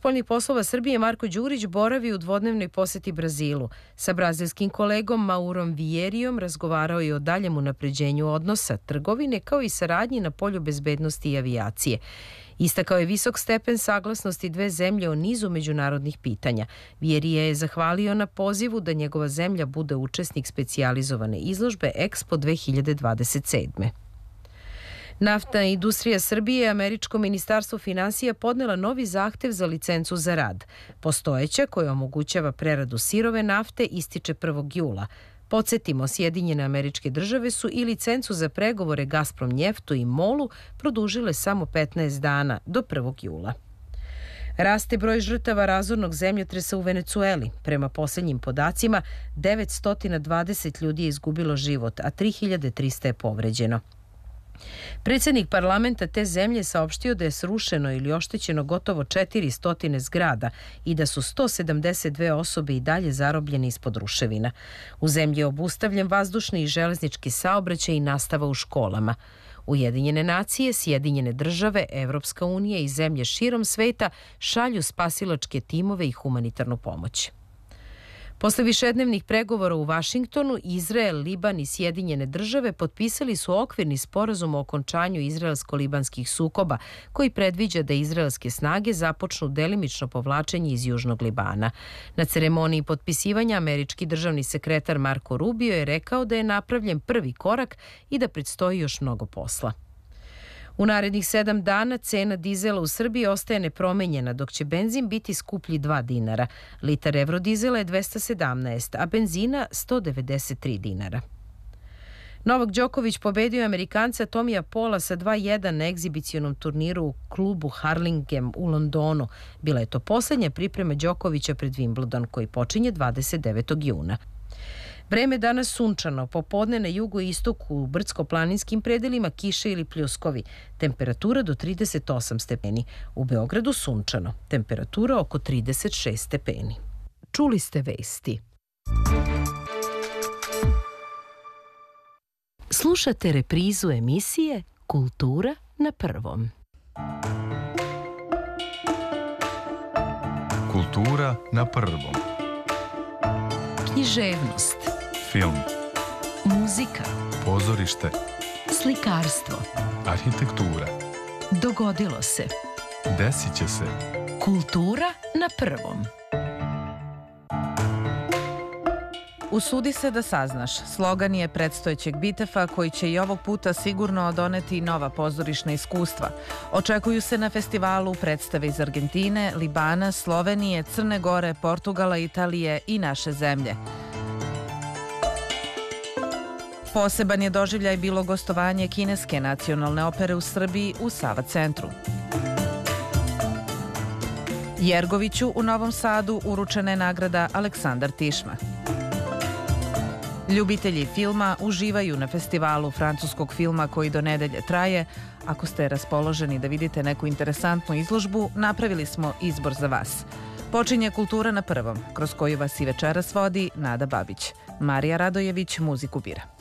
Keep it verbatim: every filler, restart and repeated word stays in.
spoljnih poslova Srbije Marko Đurić boravi u dvodnevnoj poseti Brazilu. Sa brazilskim kolegom Maurom Vierijom razgovarao je o daljem unapređenju odnosa, trgovine kao i saradnji na polju bezbednosti i avijacije. Istakao je visok stepen saglasnosti dve zemlje o nizu međunarodnih pitanja. Vierija je zahvalio na pozivu da njegova zemlja bude učesnik specijalizovane izložbe Expo dve hiljade dvadeset sedme. Naftna industrija Srbije i Američko ministarstvo finansija podnela novi zahtev za licencu za rad. Postojeća, koja omogućava preradu sirove nafte, ističe prvog jula. Podsjetimo, Sjedinjene Američke Države su i licencu za pregovore Gazprom Njeftu i Molu produžile samo petnaest dana, do prvog jula. Raste broj žrtava razornog zemljotresa u Venecueli. Prema posljednjim podacima, devetsto dvadeset ljudi je izgubilo život, a tri hiljade trista je povređeno. Predsjednik parlamenta te zemlje saopštio da je srušeno ili oštećeno gotovo četiristo zgrada i da su sto sedamdeset dve osobe i dalje zarobljene ispod ruševina. U zemlji je obustavljen vazdušni i železnički saobraćaj i nastava u školama. Ujedinjene nacije, Sjedinjene države, Evropska unija i zemlje širom sveta šalju spasilačke timove i humanitarnu pomoć. Posle višednevnih pregovora u Vašingtonu, Izrael, Liban i Sjedinjene države potpisali su okvirni sporazum o okončanju izraelsko-libanskih sukoba, koji predviđa da izraelske snage započnu delimično povlačenje iz Južnog Libana. Na ceremoniji potpisivanja američki državni sekretar Marko Rubio je rekao da je napravljen prvi korak i da predstoji još mnogo posla. U narednih sedam dana cena dizela u Srbiji ostaje nepromenjena, dok će benzin biti skuplji dva dinara. Litar evrodizela je dvesta sedamnaest, a benzina sto devedeset tri dinara. Novak Đoković pobedio je Amerikanca Tomija Pola sa dva jedan na egzibicionom turniru u klubu Harlingen u Londonu. Bila je to posljednja priprema Đokovića pred Wimbledon, koji počinje dvadeset devetog juna. Vreme danas sunčano, popodne na jugu i istoku u brdsko-planinskim predelima kiše ili pljuskovi. Temperatura do trideset osam stepeni. U Beogradu sunčano. Temperatura oko trideset šest stepeni. Čuli ste vesti. Slušate reprizu emisije Kultura na prvom. Kultura na prvom. Književnost, film, muzika, pozorište, slikarstvo, arhitektura. Dogodilo se. Desit će se. Kultura na prvom. Usudi se da saznaš. Slogan je predstojećeg Bitefa, koji će i ovog puta sigurno doneti nova pozorišna iskustva. Očekuju se na festivalu predstave iz Argentine, Libana, Slovenije, Crne Gore, Portugala, Italije i naše zemlje. Poseban je doživljaj bilo gostovanje kineske nacionalne opere u Srbiji u Sava centru. Jergoviću u Novom Sadu uručena je nagrada Aleksandar Tišma. Ljubitelji filma uživaju na festivalu francuskog filma koji do nedelje traje. Ako ste raspoloženi da vidite neku interesantnu izložbu, napravili smo izbor za vas. Počinje Kultura na prvom, kroz koju vas i večeras vodi Nada Babić. Marija Radojević muziku bira.